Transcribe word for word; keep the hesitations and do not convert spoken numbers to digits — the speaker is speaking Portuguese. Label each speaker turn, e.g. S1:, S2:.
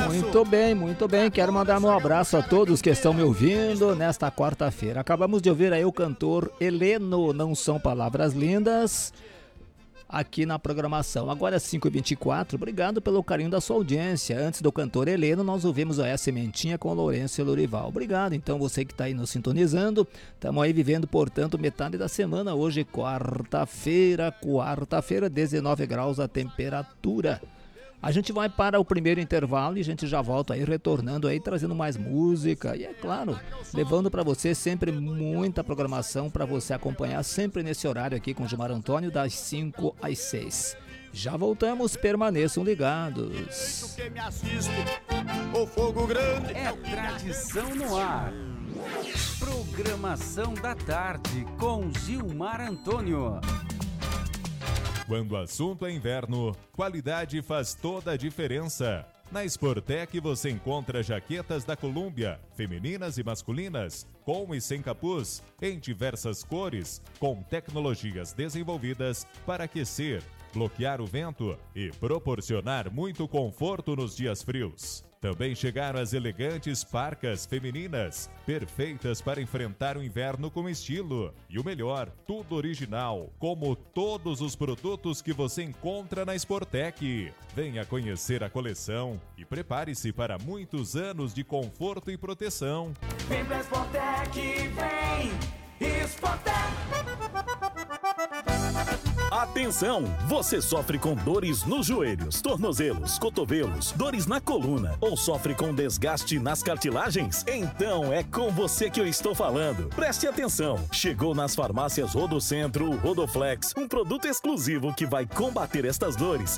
S1: Muito bem, muito bem. Quero mandar um abraço a todos que estão me ouvindo nesta quarta-feira. Acabamos de ouvir aí o cantor Heleno, Não São Palavras Lindas, aqui na programação. Agora é cinco e vinte e quatro, obrigado pelo carinho da sua audiência. Antes do cantor Heleno, nós ouvimos a Sementinha com Lourenço e Lorival. Obrigado, então, você que está aí nos sintonizando. Estamos aí vivendo, portanto, metade da semana. Hoje, quarta-feira, quarta-feira, dezenove graus a temperatura. A gente vai para o primeiro intervalo e a gente já volta aí, retornando aí, trazendo mais música e, é claro, levando para você sempre muita programação para você acompanhar sempre nesse horário aqui com o Gilmar Antônio, das cinco às seis. Já voltamos, permaneçam ligados.
S2: É tradição no ar. Programação da tarde com Gilmar Antônio.
S3: Quando o assunto é inverno, qualidade faz toda a diferença. Na Sportec você encontra jaquetas da Columbia, femininas e masculinas, com e sem capuz, em diversas cores, com tecnologias desenvolvidas para aquecer, bloquear o vento e proporcionar muito conforto nos dias frios. Também chegaram as elegantes parcas femininas, perfeitas para enfrentar o inverno com estilo. E o melhor, tudo original, como todos os produtos que você encontra na Sportec. Venha conhecer a coleção e prepare-se para muitos anos de conforto e proteção.
S4: Vem pra Sportec, vem! Sportec!
S5: Atenção! Você sofre com dores nos joelhos, tornozelos, cotovelos, dores na coluna ou sofre com desgaste nas cartilagens? Então é com você que eu estou falando. Preste atenção! Chegou nas farmácias Rodocentro o Rodoflex, um produto exclusivo que vai combater estas dores